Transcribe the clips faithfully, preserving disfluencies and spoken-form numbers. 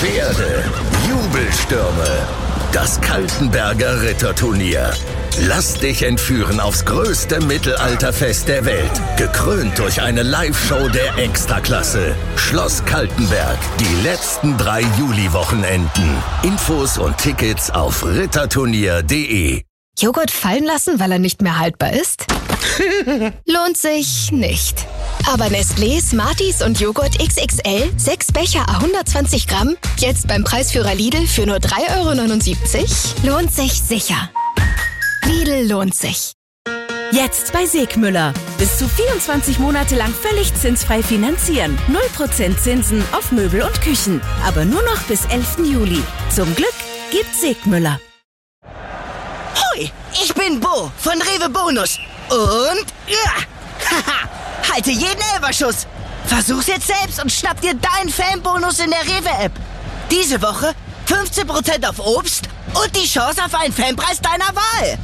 Pferde, Jubelstürme, das Kaltenberger Ritterturnier. Lass dich entführen aufs größte Mittelalterfest der Welt. Gekrönt durch eine Live-Show der Extraklasse. Schloss Kaltenberg, die letzten drei Juli-Wochenenden. Infos und Tickets auf ritterturnier punkt de. Joghurt fallen lassen, weil er nicht mehr haltbar ist? Lohnt sich nicht. Aber Nestlé, Smarties und Joghurt X X L, sechs Becher à hundertzwanzig Gramm, jetzt beim Preisführer Lidl für nur drei Euro neunundsiebzig, lohnt sich sicher. Lidl lohnt sich. Jetzt bei Segmüller. Bis zu vierundzwanzig Monate lang völlig zinsfrei finanzieren. null Prozent Zinsen auf Möbel und Küchen. Aber nur noch bis elften Juli. Zum Glück gibt Segmüller. Hoi, ich bin Bo von Rewe Bonus. Und ja, haha, halte jeden Elferschuss. Versuch's jetzt selbst und schnapp dir deinen Fanbonus in der Rewe-App. Diese Woche fünfzehn Prozent auf Obst und die Chance auf einen Fanpreis deiner Wahl.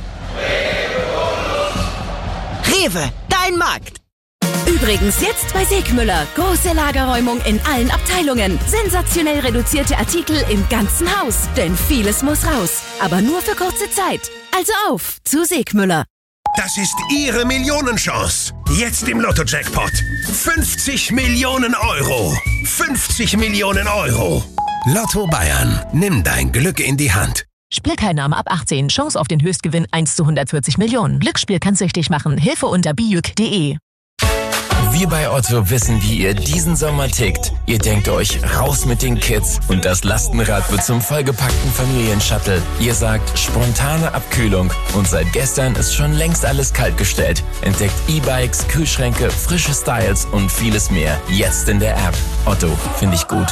Rewe, dein Markt. Übrigens jetzt bei Segmüller. Große Lagerräumung in allen Abteilungen. Sensationell reduzierte Artikel im ganzen Haus. Denn vieles muss raus. Aber nur für kurze Zeit. Also auf zu Segmüller. Das ist Ihre Millionenchance. Jetzt im Lotto-Jackpot. fünfzig Millionen Euro. fünfzig Millionen Euro. Lotto Bayern. Nimm dein Glück in die Hand. Spielteilnahme ab achtzehn. Chance auf den Höchstgewinn eins zu hundertvierzig Millionen. Glücksspiel kann süchtig machen. Hilfe unter bijuk punkt de. Wir bei Otto wissen, wie ihr diesen Sommer tickt. Ihr denkt euch, raus mit den Kids und das Lastenrad wird zum vollgepackten Familienshuttle. Ihr sagt, spontane Abkühlung und seit gestern ist schon längst alles kaltgestellt. Entdeckt E-Bikes, Kühlschränke, frische Styles und vieles mehr. Jetzt in der App. Otto, finde ich gut.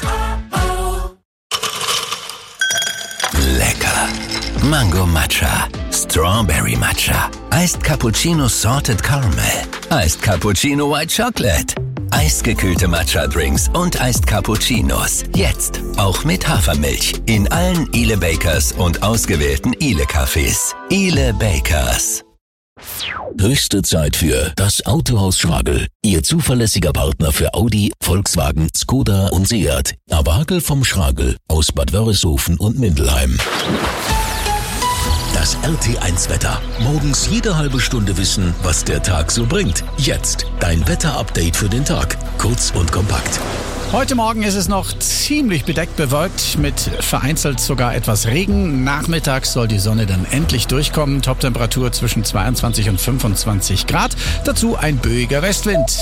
Lecker. Mango Matcha, Strawberry Matcha, Iced Cappuccino Salted Caramel, Iced Cappuccino White Chocolate, eisgekühlte Matcha-Drinks und Iced Cappuccinos. Jetzt auch mit Hafermilch in allen Ile Bakers und ausgewählten Ile-Cafés. Ile Bakers. Höchste Zeit für das Autohaus Schragel. Ihr zuverlässiger Partner für Audi, Volkswagen, Skoda und Seat. Aber Hackel vom Schragel aus Bad Wörishofen und Mindelheim. Das R T eins Wetter. Morgens jede halbe Stunde wissen, was der Tag so bringt. Jetzt dein Wetterupdate für den Tag. Kurz und kompakt. Heute Morgen ist es noch ziemlich bedeckt bewölkt mit vereinzelt sogar etwas Regen. Nachmittags soll die Sonne dann endlich durchkommen. Toptemperatur zwischen zweiundzwanzig und fünfundzwanzig Grad. Dazu ein böiger Westwind.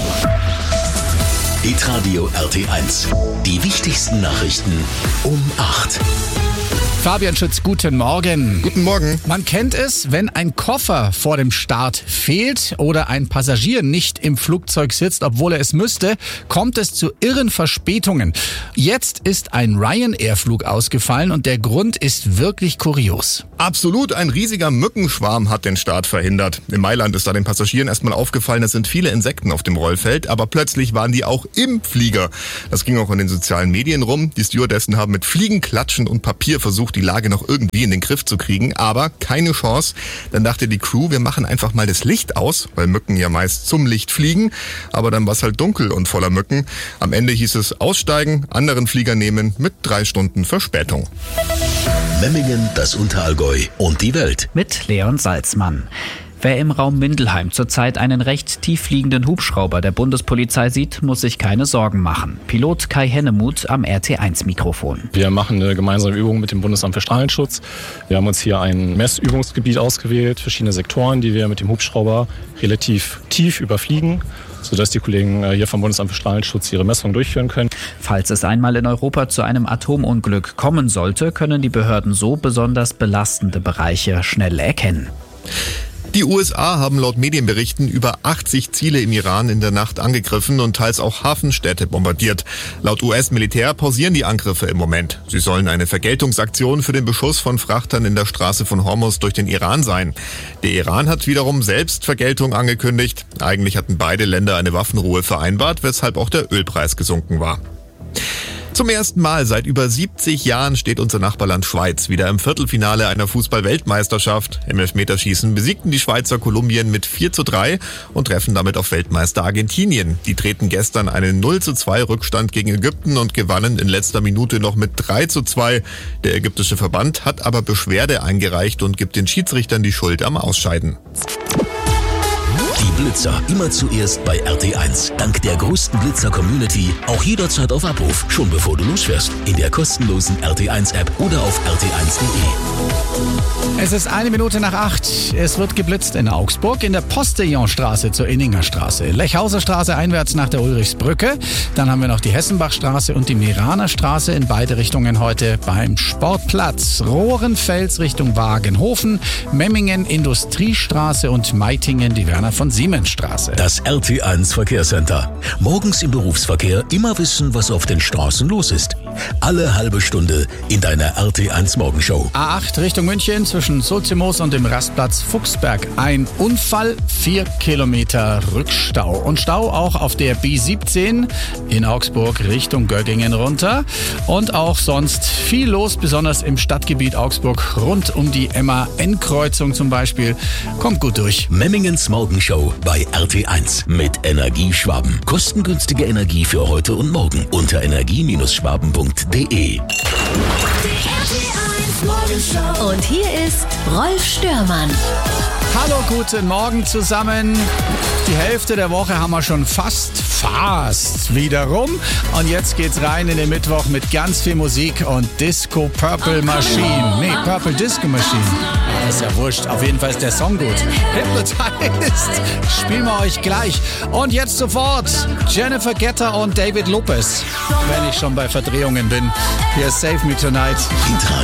Hitradio R T eins. Die wichtigsten Nachrichten um acht. Fabian Schütz, guten Morgen. Guten Morgen. Man kennt es, wenn ein Koffer vor dem Start fehlt oder ein Passagier nicht im Flugzeug sitzt, obwohl er es müsste, kommt es zu irren Verspätungen. Jetzt ist ein Ryanair-Flug ausgefallen und der Grund ist wirklich kurios. Absolut, ein riesiger Mückenschwarm hat den Start verhindert. In Mailand ist da den Passagieren erstmal aufgefallen, es sind viele Insekten auf dem Rollfeld, aber plötzlich waren die auch im Flieger. Das ging auch in den sozialen Medien rum. Die Stewardessen haben mit Fliegen, Klatschen und Papier versucht, die Lage noch irgendwie in den Griff zu kriegen, aber keine Chance. Dann dachte die Crew, wir machen einfach mal das Licht aus, weil Mücken ja meist zum Licht fliegen, aber dann war es halt dunkel und voller Mücken. Am Ende hieß es aussteigen, anderen Flieger nehmen mit drei Stunden Verspätung. Memmingen, das Unterallgäu und die Welt. Mit Leon Salzmann. Wer im Raum Mindelheim zurzeit einen recht tief fliegenden Hubschrauber der Bundespolizei sieht, muss sich keine Sorgen machen. Pilot Kai Hennemuth am R T eins Mikrofon. Wir machen eine gemeinsame Übung mit dem Bundesamt für Strahlenschutz. Wir haben uns hier ein Messübungsgebiet ausgewählt, verschiedene Sektoren, die wir mit dem Hubschrauber relativ tief überfliegen, sodass die Kollegen hier vom Bundesamt für Strahlenschutz ihre Messungen durchführen können. Falls es einmal in Europa zu einem Atomunglück kommen sollte, können die Behörden so besonders belastende Bereiche schnell erkennen. Die U S A haben laut Medienberichten über achtzig Ziele im Iran in der Nacht angegriffen und teils auch Hafenstädte bombardiert. Laut U S-Militär pausieren die Angriffe im Moment. Sie sollen eine Vergeltungsaktion für den Beschuss von Frachtern in der Straße von Hormuz durch den Iran sein. Der Iran hat wiederum selbst Vergeltung angekündigt. Eigentlich hatten beide Länder eine Waffenruhe vereinbart, weshalb auch der Ölpreis gesunken war. Zum ersten Mal seit über siebzig Jahren steht unser Nachbarland Schweiz wieder im Viertelfinale einer Fußball-Weltmeisterschaft. Im Elfmeterschießen besiegten die Schweizer Kolumbien mit vier zu drei und treffen damit auf Weltmeister Argentinien. Die treten gestern einen null zu zwei Rückstand gegen Ägypten und gewannen in letzter Minute noch mit drei zu zwei. Der ägyptische Verband hat aber Beschwerde eingereicht und gibt den Schiedsrichtern die Schuld am Ausscheiden. Die Blitzer immer zuerst bei R T eins. Dank der größten Blitzer-Community auch jederzeit auf Abruf, schon bevor du losfährst. In der kostenlosen R T eins App oder auf r t eins punkt de. Es ist eine Minute nach acht. Es wird geblitzt in Augsburg in der Postillonstraße zur Inninger Straße. Lechhauser Straße einwärts nach der Ulrichsbrücke. Dann haben wir noch die Hessenbachstraße und die Meraner Straße in beide Richtungen heute beim Sportplatz. Rohrenfels Richtung Wagenhofen, Memmingen Industriestraße und Meitingen die Werner von Siemens Straße. Das R T eins Verkehrscenter. Morgens im Berufsverkehr immer wissen, was auf den Straßen los ist. Alle halbe Stunde in deiner R T eins Morgenshow. A acht Richtung München zwischen Sulzimoos und dem Rastplatz Fuchsberg. Ein Unfall, vier Kilometer Rückstau. Und Stau auch auf der B siebzehn in Augsburg Richtung Göggingen runter. Und auch sonst viel los, besonders im Stadtgebiet Augsburg rund um die M A N-Kreuzung zum Beispiel. Kommt gut durch. Memmingens Morgenshow bei R T eins mit Energieschwaben. Kostengünstige Energie für heute und morgen unter energie Schwaben punkt de. Und hier ist Rolf Störmann. Hallo, guten Morgen zusammen. Die Hälfte der Woche haben wir schon fast, fast wieder rum. Und jetzt geht's rein in den Mittwoch mit ganz viel Musik und Disco Purple Machine. Nee, Purple Disco Machine. Das ist ja wurscht. Auf jeden Fall ist der Song gut. Hypnotized. Spielen wir euch gleich. Und jetzt sofort Jennifer Getter und David Lopez. Wenn ich schon bei Verdrehungen bin. Hier ist Save Me Tonight.